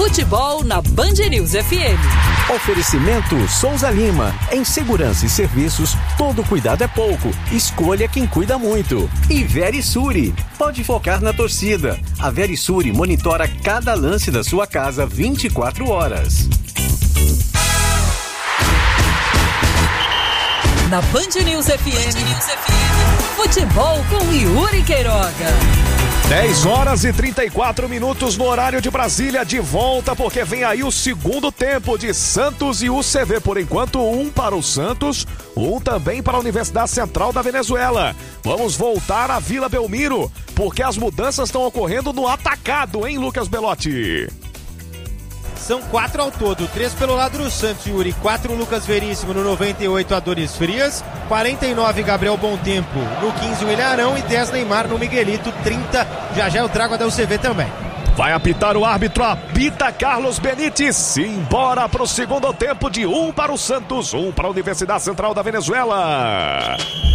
Futebol na Band News FM. Oferecimento Souza Lima. Em segurança e serviços, todo cuidado é pouco. Escolha quem cuida muito. E Verisure. Pode focar na torcida. A Verisure monitora cada lance da sua casa 24 horas. Na Band News FM, futebol com Yuri Queiroga. 10h34 no horário de Brasília, de volta, porque vem aí o segundo tempo de Santos e UCV. Por enquanto, um para o Santos, um também para a Universidade Central da Venezuela. Vamos voltar à Vila Belmiro, porque as mudanças estão ocorrendo no atacado, hein, Lucas Belotti? São 4 ao todo, 3 pelo lado do Santos, Yuri, 4 Lucas Veríssimo no 98, Adonis Frias, 49 Gabriel Bontempo no 15, o Ilharão e 10 Neymar no Miguelito, 30, já eu trago a da UCV também. Vai apitar o árbitro, apita Carlos Benítez, simbora para o segundo tempo de 1 para o Santos, 1 para a Universidade Central da Venezuela.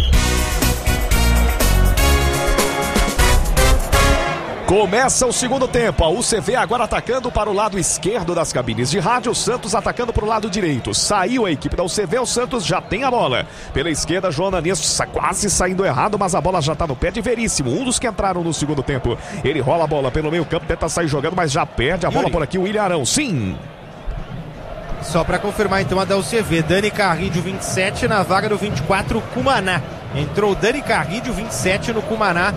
Começa o segundo tempo, a UCV agora atacando para o lado esquerdo das cabines de rádio, o Santos atacando para o lado direito. Saiu a equipe da UCV, o Santos já tem a bola. Pela esquerda, João Ananias quase saindo errado, mas a bola já está no pé de Veríssimo, um dos que entraram no segundo tempo. Ele rola a bola pelo meio campo, tenta sair jogando, mas já perde a bola por aqui, o Ilharão, sim. Só para confirmar então a da UCV, Dani Carrilho 27 na vaga do 24, Cumaná. Entrou Dani Carrilho 27 no Cumaná,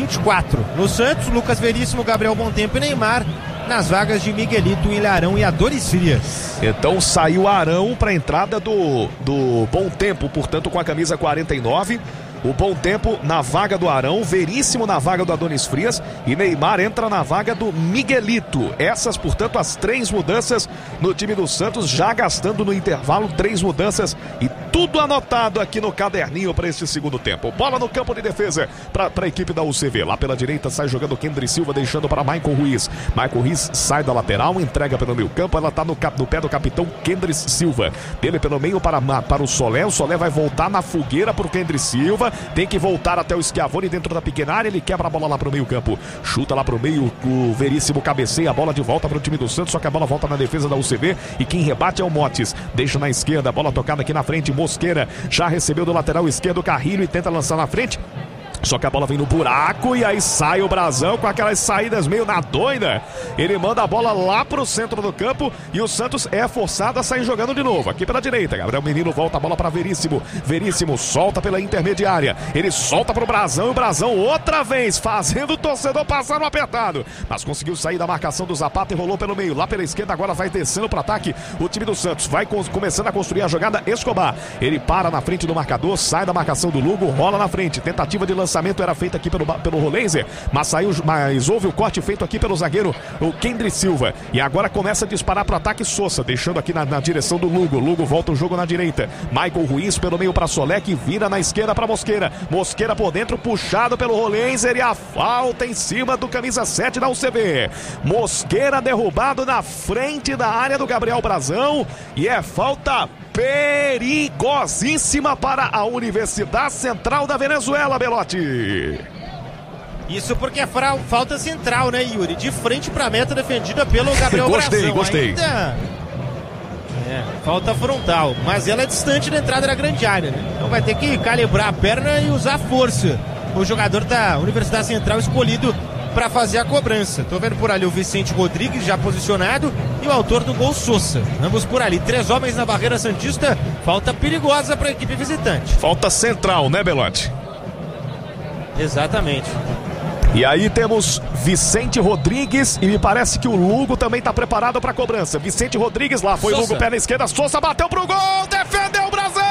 24. No Santos, Lucas Veríssimo, Gabriel Bontempo e Neymar nas vagas de Miguelito, Ilharão e Adonis Frias. Então saiu Arão para a entrada do Bontempo, portanto com a camisa 49. O Bontempo na vaga do Arão, Veríssimo na vaga do Adonis Frias e Neymar entra na vaga do Miguelito. Essas, portanto, as 3 mudanças no time do Santos, já gastando no intervalo 3 mudanças e tudo anotado aqui no caderninho para esse segundo tempo. Bola no campo de defesa para a equipe da UCV. Lá pela direita sai jogando Kendry Silva, deixando para Maicon Ruiz. Maicon Ruiz sai da lateral, entrega pelo meio campo, ela está no pé do capitão Kendry Silva. Dele pelo meio para o Solé vai voltar na fogueira para o Kendry Silva. Tem que voltar até o Schiavone dentro da pequena área, ele quebra a bola lá pro meio campo, chuta lá pro meio, o Veríssimo cabeceia a bola de volta pro time do Santos, só que a bola volta na defesa da UCV e quem rebate é o Motes, deixa na esquerda, a bola tocada aqui na frente, Mosqueira já recebeu do lateral esquerdo Carrilho e tenta lançar na frente. Só que a bola vem no buraco e aí sai o Brazão com aquelas saídas meio na doida. Ele manda a bola lá pro centro do campo e o Santos é forçado a sair jogando de novo. Aqui pela direita, Gabriel Menino volta a bola para Veríssimo. Veríssimo solta pela intermediária. Ele solta pro Brazão e o Brazão outra vez fazendo o torcedor passar no apertado. Mas conseguiu sair da marcação do Zapata e rolou pelo meio. Lá pela esquerda agora vai descendo pro ataque o time do Santos. Vai começando a construir a jogada Escobar. Ele para na frente do marcador, sai da marcação do Lugo, rola na frente. Tentativa de lançamento era feito aqui pelo Rolenzer, mas houve o corte feito aqui pelo zagueiro, o Kendry Silva. E agora começa a disparar para o ataque Sousa, deixando aqui na direção do Lugo. Lugo volta o jogo na direita. Maicon Ruiz pelo meio para Solé, que vira na esquerda para Mosqueira. Mosqueira por dentro, puxado pelo Rolenzer e a falta em cima do camisa 7 da UCV. Mosqueira derrubado na frente da área do Gabriel Brazão e é falta perigosíssima para a Universidade Central da Venezuela, Belotti. Isso porque é falta central, né, Yuri? De frente para a meta defendida pelo Gabriel Brazão. Gostei. Falta frontal, mas ela é distante da entrada da grande área, né? Então vai ter que calibrar a perna e usar força. O jogador da Universidade Central escolhido para fazer a cobrança. Tô vendo por ali o Vicente Rodrigues já posicionado e o autor do gol Sousa. Ambos por ali. 3 homens na barreira santista. Falta perigosa para a equipe visitante. Falta central, né, Belotti? Exatamente. E aí temos Vicente Rodrigues e me parece que o Lugo também está preparado para a cobrança. Vicente Rodrigues, lá foi Lugo, pé na esquerda. Sousa bateu pro gol, defendeu o Brasil!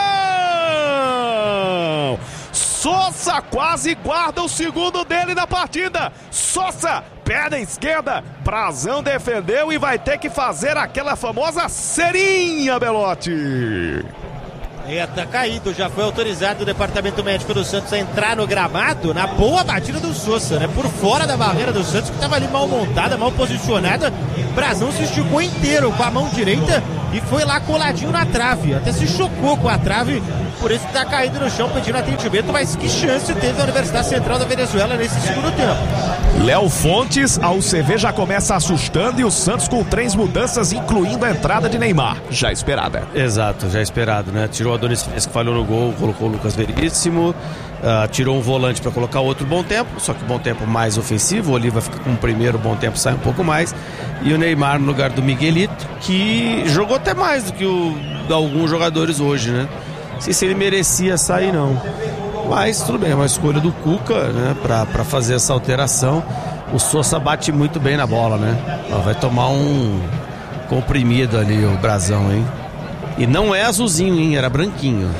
Sousa quase guarda o segundo dele na partida. Sousa, pé na esquerda, Brazão defendeu e vai ter que fazer aquela famosa cerinha, Belotti. Tá caído, já foi autorizado o departamento médico do Santos a entrar no gramado na boa batida do Sousa, né? Por fora da barreira do Santos, que estava ali mal montada, mal posicionada Brazão se esticou inteiro com a mão direita e foi lá coladinho na trave, até se chocou com a trave, por isso tá caído no chão pedindo atendimento. Mas que chance teve a Universidade Central da Venezuela nesse segundo tempo. Léo Fontes, a UCV já começa assustando e o Santos com 3 mudanças, incluindo a entrada de Neymar, já esperada. Exato, já esperado, né? Tirou o Adonis Frias, que falhou no gol, colocou o Lucas Veríssimo, tirou um volante para colocar outro Bom Tempo, só que o Bom Tempo mais ofensivo, o Oliva fica com o primeiro, o Bom Tempo sai um pouco mais, e o Neymar no lugar do Miguelito, que jogou até mais do que alguns jogadores hoje, né? Não sei se ele merecia sair, não. Mas tudo bem, é uma escolha do Cuca, né, pra fazer essa alteração. O Sousa bate muito bem na bola, né? Vai tomar um comprimido ali o Brazão, hein? E não é azulzinho, hein? Era branquinho.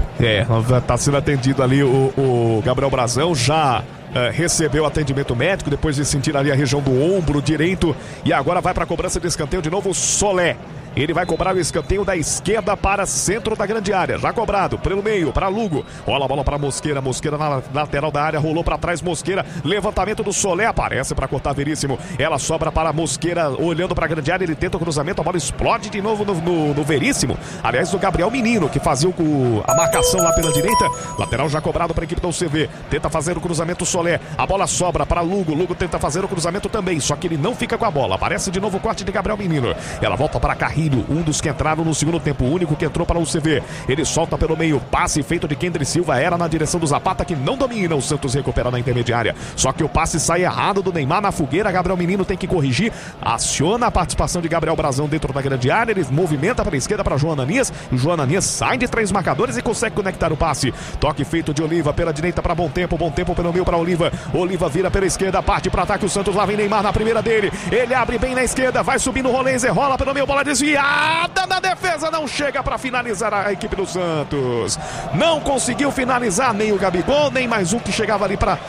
Tá sendo atendido ali o Gabriel Brazão, já recebeu atendimento médico depois de sentir ali a região do ombro direito e agora vai para a cobrança de escanteio de novo o Solé. Ele vai cobrar o escanteio da esquerda para centro da grande área. Já cobrado pelo meio para Lugo. Rola a bola para Mosqueira. Mosqueira na lateral da área. Rolou para trás Mosqueira. Levantamento do Solé. Aparece para cortar Veríssimo. Ela sobra para Mosqueira. Olhando para a grande área. Ele tenta o cruzamento. A bola explode de novo no Veríssimo. Aliás, do Gabriel Menino, que fazia a marcação lá pela direita. Lateral já cobrado para a equipe da UCV. Tenta fazer o cruzamento o Solé. A bola sobra para Lugo. Lugo tenta fazer o cruzamento também. Só que ele não fica com a bola. Aparece de novo o corte de Gabriel Menino. Ela volta para Carrilho. Um dos que entraram no segundo tempo, o único que entrou para o UCV. Ele solta pelo meio, passe feito de Kendry Silva, era na direção do Zapata, que não domina. O Santos recupera na intermediária, só que o passe sai errado do Neymar na fogueira. Gabriel Menino tem que corrigir, aciona a participação de Gabriel Brazão dentro da grande área. Ele movimenta para a esquerda para João Ananias, o João Ananias sai de 3 marcadores e consegue conectar o passe. Toque feito de Oliva pela direita para Bom Tempo pelo meio para Oliva. Oliva vira pela esquerda, parte para ataque o Santos, lá vem Neymar na primeira dele, ele abre bem na esquerda, vai subindo o Rolenzer, rola pelo meio, bola desviada na defesa, não chega para finalizar a equipe do Santos. Não conseguiu finalizar nem o Gabigol, nem mais um que chegava ali para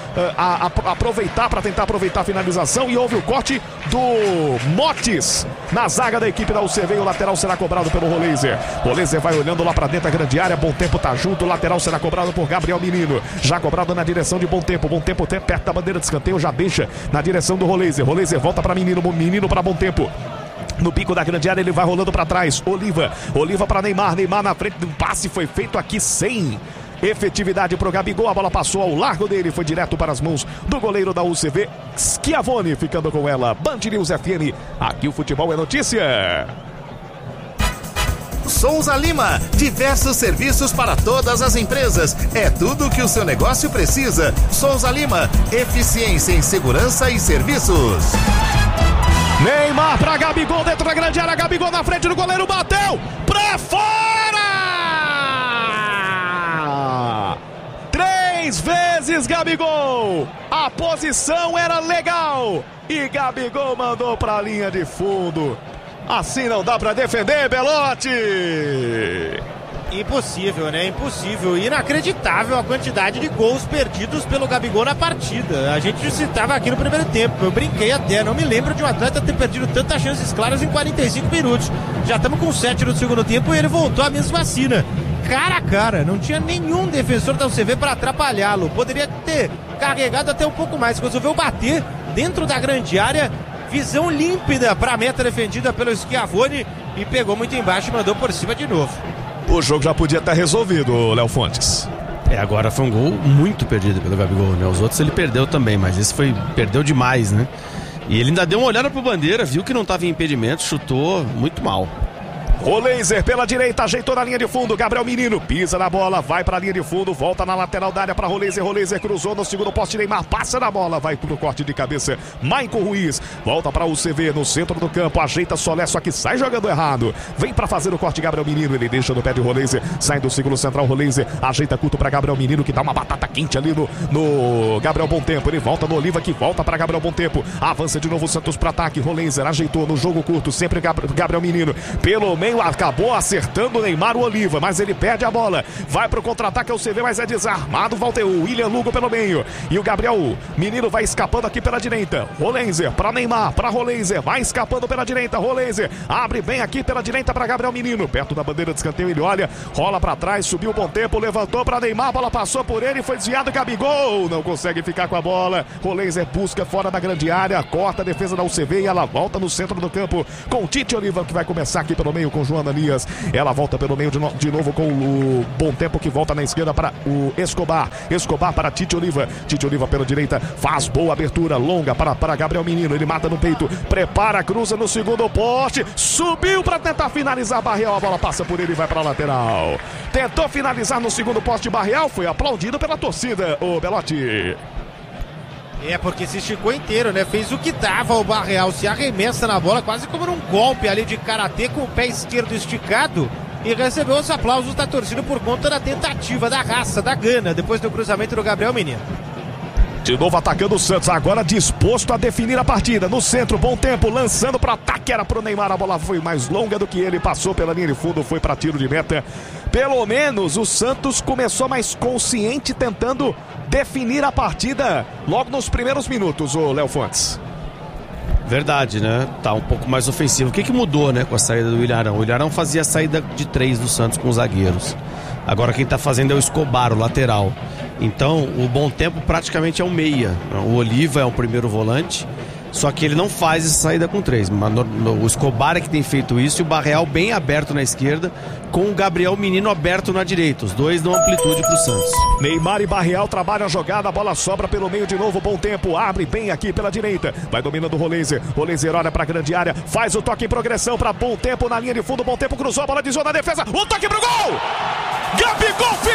tentar aproveitar a finalização, e houve o corte do Motes na zaga da equipe da UCV, e o lateral será cobrado pelo Rolenzer. Rolenzer vai olhando lá para dentro da grande área, Bom Tempo tá junto, o lateral será cobrado por Gabriel Menino, já cobrado na direção de Bom Tempo até perto da bandeira de escanteio, já deixa na direção do Rolenzer. Rolenzer volta para Menino para Bom Tempo. No bico da grande área ele vai rolando para trás. Oliva para Neymar na frente. O passe foi feito aqui sem efetividade pro Gabigol. A bola passou ao largo dele, foi direto para as mãos do goleiro da UCV, Schiavone, ficando com ela. Band News FM, aqui o futebol é notícia. Souza Lima, diversos serviços para todas as empresas. É tudo o que o seu negócio precisa. Souza Lima, eficiência em segurança e serviços. Neymar para Gabigol dentro da grande área. Gabigol na frente do goleiro, bateu para fora! 3 vezes Gabigol. A posição era legal e Gabigol mandou para a linha de fundo. Assim não dá para defender, Belotti. Impossível, né? Impossível. Inacreditável a quantidade de gols perdidos pelo Gabigol na partida. A gente citava aqui no primeiro tempo. Eu brinquei até. Não me lembro de um atleta ter perdido tantas chances claras em 45 minutos. Já estamos com 7 no segundo tempo e ele voltou à mesma sina. Cara a cara. Não tinha nenhum defensor da UCV para atrapalhá-lo. Poderia ter carregado até um pouco mais. Resolveu bater dentro da grande área. Visão límpida para a meta defendida pelo Schiavone. E pegou muito embaixo e mandou por cima de novo. O jogo já podia estar resolvido, Léo Fontes. Agora foi um gol muito perdido pelo Gabigol, né? Os outros ele perdeu também, mas esse perdeu demais, né? E ele ainda deu uma olhada pro Bandeira, viu que não estava em impedimento, chutou muito mal. Rolenzer pela direita, ajeitou na linha de fundo. Gabriel Menino pisa na bola, vai para a linha de fundo, volta na lateral da área para Rolenzer. Rolenzer cruzou no segundo poste, Neymar passa na bola, vai pro corte de cabeça. Maicon Ruiz volta para o UCV no centro do campo, ajeita Solé, só que sai jogando errado. Vem para fazer o corte Gabriel Menino, ele deixa no pé de Rolenzer, sai do círculo central. Rolenzer ajeita curto para Gabriel Menino, que dá uma batata quente ali no Gabriel Bom Tempo. Ele volta no Oliva, que volta para Gabriel Bom Tempo. Avança de novo o Santos para ataque. Rolenzer ajeitou no jogo curto, sempre Gabriel Menino pelo meio. meio, acabou acertando o Neymar, o Oliva, mas ele perde a bola. Vai pro contra-ataque, é o CV, mas é desarmado. Volta o William Lugo pelo meio. E o Gabriel Menino vai escapando aqui pela direita. Rolenzer para Neymar, para Rolenzer. Vai escapando pela direita. Rolenzer abre bem aqui pela direita para Gabriel Menino. Perto da bandeira de escanteio, ele olha, rola para trás, subiu o bom tempo, levantou para Neymar. A bola passou por ele, foi desviado. Gabigol não consegue ficar com a bola. Rolenzer busca fora da grande área, corta a defesa da UCV e ela volta no centro do campo com o Tite Oliva, que vai começar aqui pelo meio com o João Ananias. Ela volta pelo meio de novo com o bom tempo, que volta na esquerda para o Escobar. Escobar para Tite Oliva. Tite Oliva pela direita, faz boa abertura longa para Gabriel Menino. Ele mata no peito, prepara, cruza no segundo poste, subiu para tentar finalizar Barreal. A bola passa por ele e vai para a lateral. Tentou finalizar no segundo poste Barreal, foi aplaudido pela torcida, o Belotti. É, porque se esticou inteiro, né? Fez o que dava o Barreal, se arremessa na bola, quase como num golpe ali de karatê, com o pé esquerdo esticado, e recebeu os aplausos da torcida por conta da tentativa, da raça, da gana, depois do cruzamento do Gabriel Menino. De novo atacando o Santos, agora disposto a definir a partida. No centro, bom tempo, lançando para ataque, era pro Neymar. A bola foi mais longa do que ele, passou pela linha de fundo, foi para tiro de meta. Pelo menos o Santos começou mais consciente, tentando definir a partida logo nos primeiros minutos, o Léo Fontes. Verdade, né? Tá um pouco mais ofensivo. O que mudou, né, com a saída do Ilharão? O Ilharão fazia a saída de 3 do Santos com os zagueiros. Agora quem tá fazendo é o Escobar, o lateral. Então, o bom tempo praticamente é um meia. O Oliva é o primeiro volante, só que ele não faz essa saída com 3. O Escobar é que tem feito isso, e o Barreal bem aberto na esquerda, com o Gabriel Menino aberto na direita. Os dois dão amplitude pro Santos. Neymar e Barreal trabalham a jogada, a bola sobra pelo meio de novo, bom tempo, abre bem aqui pela direita, vai dominando o Rolenzer. Rolenzer olha pra grande área, faz o toque em progressão para bom tempo na linha de fundo, bom tempo, cruzou, a bola desviou na defesa, o toque pro gol! Gabigol!